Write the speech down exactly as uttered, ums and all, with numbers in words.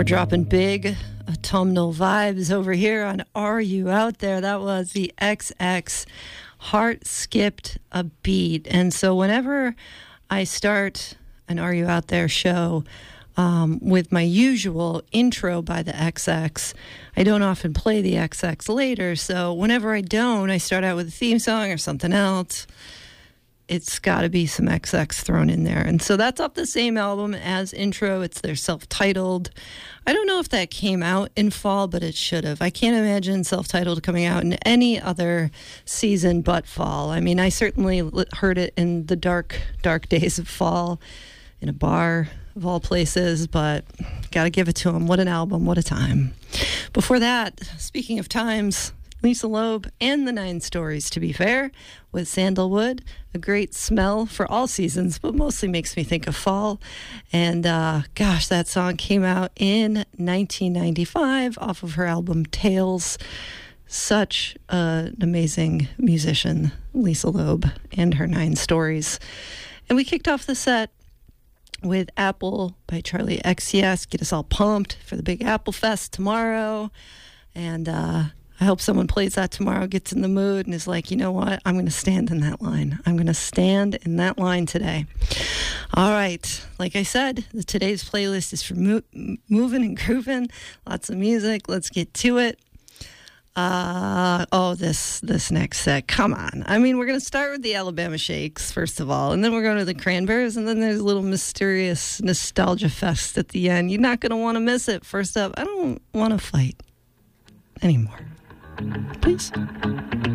We're dropping big autumnal vibes over here on Are You Out There? That was the X X, Heart Skipped a Beat. And so whenever I start an Are You Out There show um, with my usual intro by the X X, I don't often play the X X later. So whenever I don't, I start out with a theme song or something else. It's got to be some X X thrown in there. And so that's off the same album as Intro. It's their self-titled. I don't know if that came out in fall, but it should have. I can't imagine self-titled coming out in any other season but fall. I mean, I certainly heard it in the dark, dark days of fall in a bar of all places, but got to give it to them. What an album. What a time. Before that, speaking of times, Lisa Loeb and the Nine Stories, to be fair, with Sandalwood, a great smell for all seasons, but mostly makes me think of fall. And uh, gosh, that song came out in nineteen ninety-five off of her album Tales. Such uh, an amazing musician, Lisa Loeb and her Nine Stories. And we kicked off the set with Apple by Charlie X C S. Get us all pumped for the big Apple Fest tomorrow. And uh I hope someone plays that tomorrow, gets in the mood, and is like, you know what? I'm going to stand in that line. I'm going to stand in that line today. All right. Like I said, the, today's playlist is for mo- moving and grooving. Lots of music. Let's get to it. Uh, oh, this this next set. Come on. I mean, we're going to start with the Alabama Shakes, first of all, and then we're going to the Cranberries, and then there's a little mysterious nostalgia fest at the end. You're not going to want to miss it. First up, I don't want to fight anymore. Please.